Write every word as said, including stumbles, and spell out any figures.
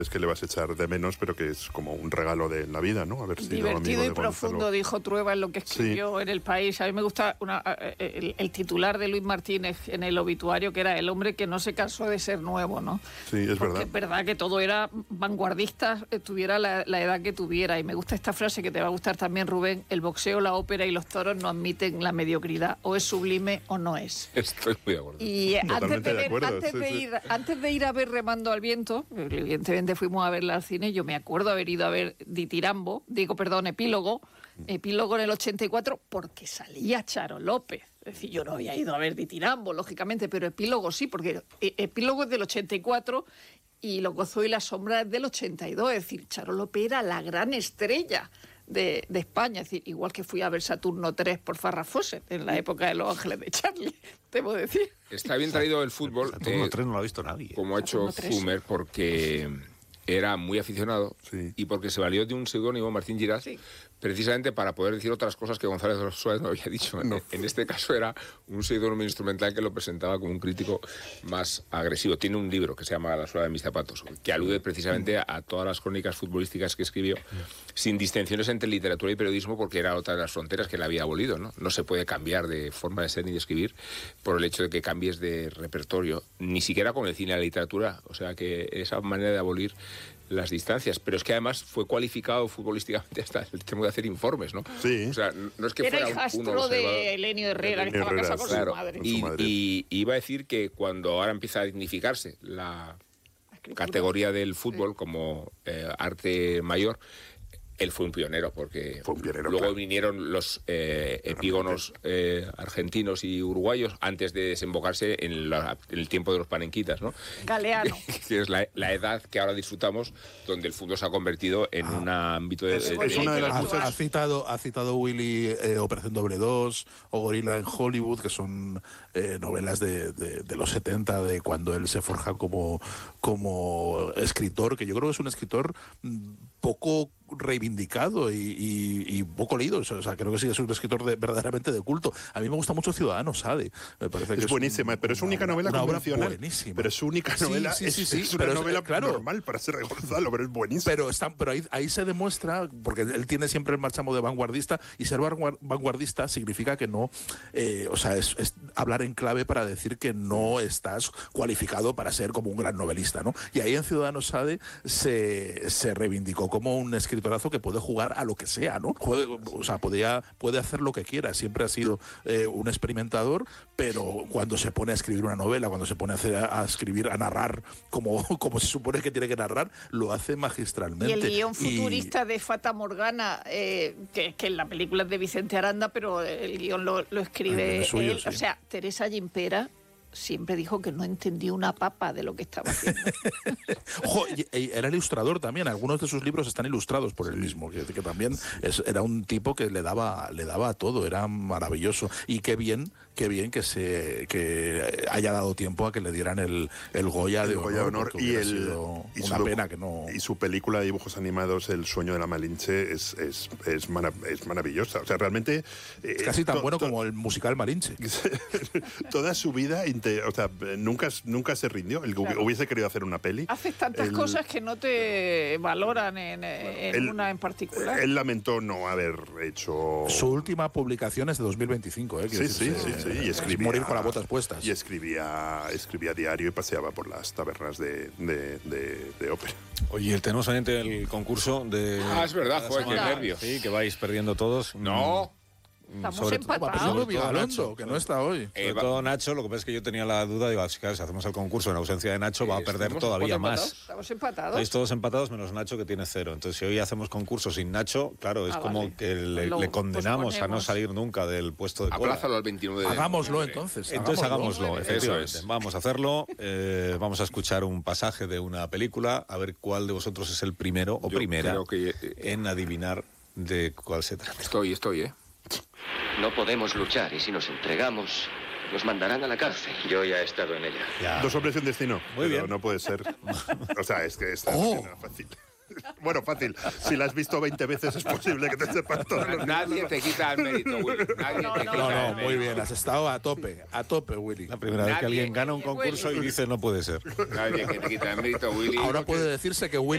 es que le vas a echar de menos, pero que es como un regalo de la vida, ¿no? Haber sido Divertido amigo de y profundo, Gonzalo. dijo Trueba en lo que escribió Sí. en El País. A mí me gusta una, el, el titular de Luis Martínez en el obituario, que era el hombre que no se cansó de ser nuevo, ¿no? Sí, es Porque verdad. es verdad que todo era vanguardista, eh, tuviera la, la edad que tuviera. Y me gusta esta frase que te va a gustar también, Rubén: el boxeo, la ópera y los toros no admiten la mediocridad. O es sublime o no es. Estoy muy de acuerdo. Y antes Totalmente de, de ver- acuerdo, antes, sí, de sí. Ir, antes de ir a ver Remando al Viento, evidentemente fuimos a verla al cine, yo me acuerdo haber ido a ver Ditirambo, digo, perdón, Epílogo, Epílogo en el ochenta y cuatro, porque salía Charo López. Es decir, yo no había ido a ver Ditirambo, lógicamente, pero Epílogo sí, porque Epílogo es del ochenta y cuatro y Lo gozo y la sombra es del ochenta y dos. Es decir, Charo López era la gran estrella de, de España. Es decir, igual que fui a ver Saturno tres por Farrah Fawcett en la época de Los Ángeles de Charlie, debo decir. Está bien traído el fútbol, Saturno eh, tres no lo ha visto nadie. como ha hecho Saturno tres. Zumer, porque era muy aficionado Sí. y porque se valió de un seudónimo, Martín Girás, Sí. precisamente para poder decir otras cosas que González de los Suárez no había dicho. No. En este caso era un seudónimo instrumental que lo presentaba como un crítico más agresivo. Tiene un libro que se llama La suela de mis zapatos, que alude precisamente a, a todas las crónicas futbolísticas que escribió, sin distinciones entre literatura y periodismo, porque era otra de las fronteras que él había abolido, ¿no? No se puede cambiar de forma de ser ni de escribir por el hecho de que cambies de repertorio, ni siquiera con el cine y la literatura. O sea que esa manera de abolir las distancias, pero es que además fue cualificado futbolísticamente hasta el tema de hacer informes, ¿no? Sí. O sea, no es que Era fuera un, un hijastro observador. de Elenio Herrera, que Elenio estaba casado Herrera, con Claro, su madre. Con su y, madre. y iba a decir que cuando ahora empieza a dignificarse la La escritura. categoría del fútbol como eh, arte mayor, él fue un pionero, porque Fue un pionero, luego claro. vinieron los eh, epígonos eh, argentinos y uruguayos antes de desembocarse en, la- en el tiempo de los panenquitas, ¿no? Galeano. Que es la, la edad que ahora disfrutamos, donde el fútbol se ha convertido en un ámbito de... Es de- es una de las Ha, muchas- ha citado, ha citado Willy eh, Operación Doble dos o Gorila en Hollywood, que son eh, novelas de, de- de los setenta, de cuando él se forja como, como escritor, que yo creo que es un escritor mm, poco reivindicado y, y- y poco leído. O sea, creo que sí es un escritor de, verdaderamente de culto. A mí me gusta mucho Ciudadano Sade. Me parece que Es buenísima, un- pero es una única obra- novela una obra convencional. buenísima. Pero es su única Sí, novela. sí, es, sí, sí, es una pero es- novela claro. normal para ser de Gonzalo, pero es buenísima. Pero, está, pero ahí, ahí se demuestra, porque él tiene siempre el marchamo de vanguardista, y ser vanguar- vanguardista significa que no, eh, o sea, es, es hablar en clave para decir que no estás cualificado para ser como un gran novelista, ¿no? Y ahí en Ciudadano Sade se, se reivindicó como un escritorazo que puede jugar a lo que sea, ¿no? Puede, o sea, podía, puede hacer lo que quiera, siempre ha sido eh, un experimentador, pero cuando se pone a escribir una novela, cuando se pone a, hacer, a escribir, a narrar como, como se supone que tiene que narrar, lo hace magistralmente. Y el guión Y- futurista de Fata Morgana, eh, que, que en la película es de Vicente Aranda, pero el guión lo, lo escribe Ah, es suyo, él. sí. O sea, Teresa Gimpera siempre dijo que no entendía una papa de lo que estaba haciendo. Ojo, y- y era ilustrador también. Algunos de sus libros están ilustrados por él mismo, que, que también es- era un tipo que le daba, le daba a todo, era maravilloso. Y qué bien, qué bien que se que haya dado tiempo a que le dieran el, el Goya de El Goya de honor, honor porque y hubiera el sido y una su docu- pena que no. y su película de dibujos animados El sueño de la Malinche es es, es, mara- es maravillosa, o sea, realmente eh, Es casi tan to- bueno to- como el musical Malinche. toda su vida inte- o sea, nunca nunca se rindió. Él Claro. hubiese querido hacer una peli. Haces tantas El- cosas que no te valoran en, en él- una en particular. Él lamentó no haber hecho Su última publicación es de dos mil veinticinco, ¿eh? Quiero Sí, sí, decir, sí, sí, eh, y es escribía, morir con las botas puestas. y escribía escribía diario y paseaba por las tabernas de, de, de- de ópera. Oye, tenemos pendiente el concurso de... Ah, es verdad, cada joder, qué semana. nervios. Sí, que vais perdiendo todos. No. Estamos sobre todo- empatados. Va perdiendo sobre todo Vigalondo, Nacho. que no está hoy. Sobre Eh, va- todo Nacho, lo que pasa es que yo tenía la duda, digo, si claro, si hacemos el concurso en ausencia de Nacho va a Eh, perder ¿estamos todavía cuatro más. empatados? Estamos empatados. Estáis todos empatados menos Nacho, que tiene cero. Entonces, si hoy hacemos concurso sin Nacho, claro, es Ah, como vale. que le, Lo le condenamos a no posponemos. salir nunca del puesto de cola. Aplázalo al veintinueve de Hagámoslo entonces. Entonces hagámoslo, Eso efectivamente. es. Vamos a hacerlo. eh, vamos a escuchar un pasaje de una película, a ver cuál de vosotros es el primero o Yo primera creo que, eh, en adivinar de cuál se trata. Estoy, estoy, ¿eh? No podemos luchar y si nos entregamos, nos mandarán a la cárcel. Yo ya he estado en ella. Ya. Dos hombres y un destino. Muy Pero bien. no puede ser. O sea, es que esta Oh. no es fácil. Bueno, fácil. Si la has visto veinte veces es posible que te sepas todo. Nadie te quita el mérito, Willy. Nadie No, te no, quita No, el no, mérito. muy bien, has estado a tope, a tope, Willy. La primera vez que Nadie- alguien gana un concurso y dice no puede ser. Nadie que te quita el mérito, Willy. Ahora puede decirse que Willy